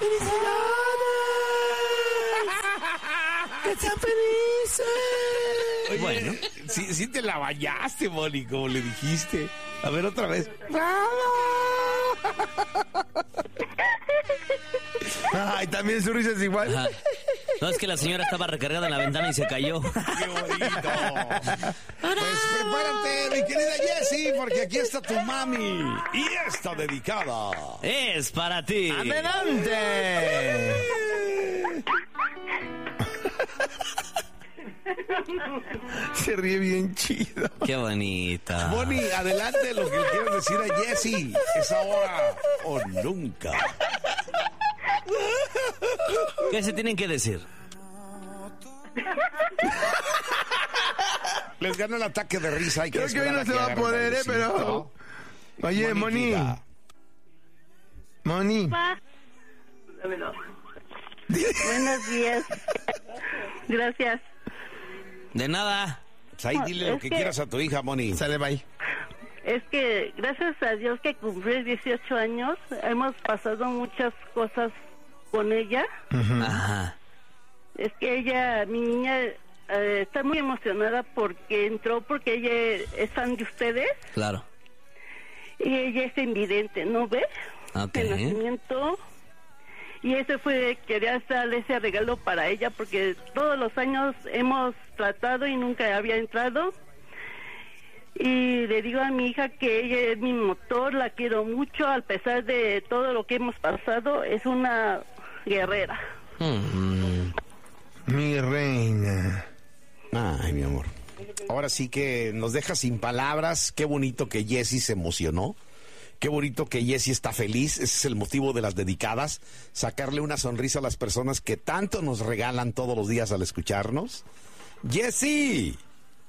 ¡Que sean felices! Oye, Bueno. sí te la bañaste, Moni, como le dijiste. A ver, otra vez. Ay, también su risa es igual. Ajá. No, es que la señora estaba recargada en la ventana y se cayó. ¡Qué bonito! Pues prepárate, mi querida Jessie, porque aquí está tu mami. Y está dedicada. Es para ti. ¡Adelante! Se ríe bien chido. Qué bonita. Moni, adelante lo que le quieres decir a Jessie. Es ahora o nunca. ¿Qué se tienen que decir? Les gana el ataque de risa. Y Creo que hoy no se va a poder, pero... Oye, Moni. Moni. Buenos días. Gracias. De nada. Pues ahí dile lo que quieras a tu hija, Moni. Sale, bye. Es que gracias a Dios que cumplí 18 años, hemos pasado muchas cosas con ella. Ajá. Es que ella, mi niña, está muy emocionada porque entró, porque ella es fan de ustedes Claro. y ella es invidente, ¿no ves? Ok. De nacimiento. Y ese fue, quería darle ese regalo para ella porque todos los años hemos tratado y nunca había entrado. Y le digo a mi hija que ella es mi motor, la quiero mucho, a pesar de todo lo que hemos pasado, es una guerrera. Mi reina. Ay, mi amor. Ahora sí que nos deja sin palabras. Qué bonito que Jessie se emocionó. Qué bonito que Jessie está feliz. Ese es el motivo de las dedicadas. Sacarle una sonrisa a las personas que tanto nos regalan todos los días al escucharnos. ¡Jessie!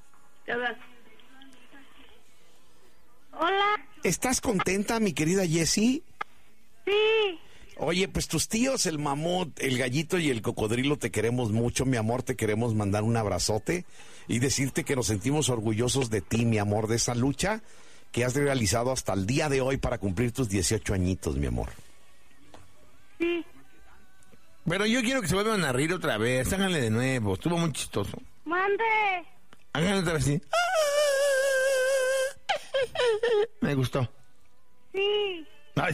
Hola. ¿Estás contenta, mi querida Jessie? Sí. Oye, pues tus tíos, el mamut, el gallito y el cocodrilo, te queremos mucho, mi amor. Te queremos mandar un abrazote y decirte que nos sentimos orgullosos de ti, mi amor, de esa lucha que has realizado hasta el día de hoy para cumplir tus 18 añitos, mi amor. Sí. Pero yo quiero que se vuelvan a reír otra vez. Háganle de nuevo. Estuvo muy chistoso. Mande. Háganle otra vez así. Me gustó. Sí. Ay.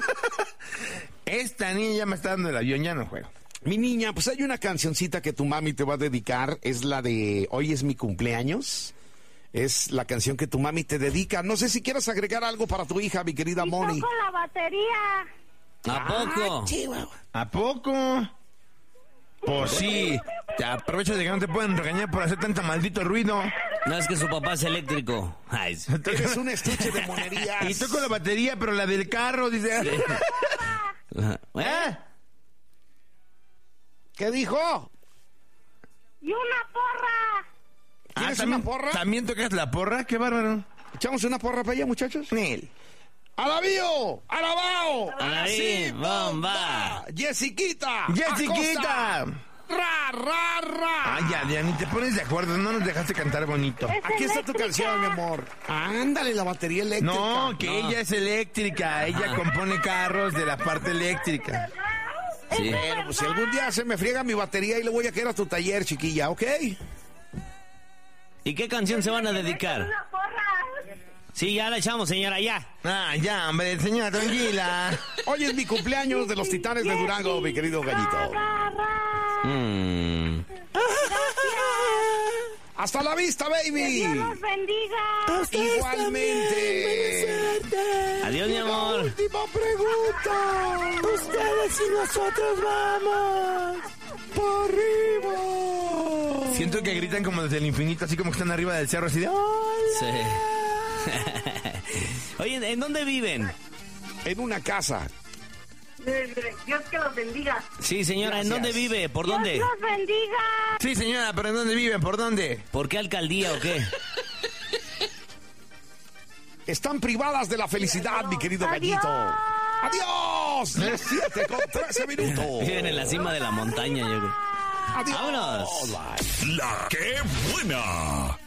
Esta niña ya me está dando el avión, ya no juego. Mi niña, pues hay una cancioncita que tu mami te va a dedicar. Es la de Hoy es mi cumpleaños. Es la canción que tu mami te dedica. No sé si quieres agregar algo para tu hija, mi querida Moni. Toco la batería. ¿A poco? ¿A poco? Pues sí. Te aprovecho de que no te pueden regañar por hacer tanto maldito ruido. No, es que su papá es eléctrico. Ay, Eres un estuche de monerías. Y toco la batería, pero la del carro, dice. ¿Eh? ¿Qué dijo? Y una porra. ¿Tienes una porra? ¿También tocas la porra? ¡Qué bárbaro! ¿Echamos una porra para allá, muchachos? Nel. ¡Alabío! ¡Alabao! ¡Alabí, bomba! ¡Jessiquita! ¡Jessiquita! Acosta. ¡Ra, ra, ra! Ay, ya, ni te pones de acuerdo, no nos dejaste cantar bonito. Aquí está tu canción, mi amor. Ándale, la batería eléctrica. No, que ella es eléctrica, ella compone carros de la parte eléctrica. Sí. Bueno, pues si algún día se me friega mi batería y le voy a caer a tu taller, chiquilla, ¿ok? ¿Y qué canción se van a dedicar? Una porra. Sí, ya la echamos, señora, ya. Ah, ya, hombre, señora, tranquila. Hoy es mi cumpleaños de los Titanes de Durango, mi querido gallito. Ra, ra. ¡Hasta la vista, baby! Dios los bendiga. Igualmente. Adiós, mi amor. Última pregunta. Ustedes y nosotros vamos ¡Por arriba! Siento que gritan como desde el infinito, así como que están arriba del cerro, así de... ¡Hola! Sí. Oye, ¿en dónde viven? En una casa. Dios que los bendiga. Sí, señora, ¿en Gracias. dónde vive? ¿Por dónde? Dios los bendiga. Sí, señora, pero ¿en dónde viven? ¿Por dónde? ¿Por qué alcaldía o qué? Están privadas de la felicidad, mi querido gallito. ¡Adiós! Las 7:13. Viven en la cima de la montaña, yo creo. ¡Adiós! ¡Vámonos! La que buena.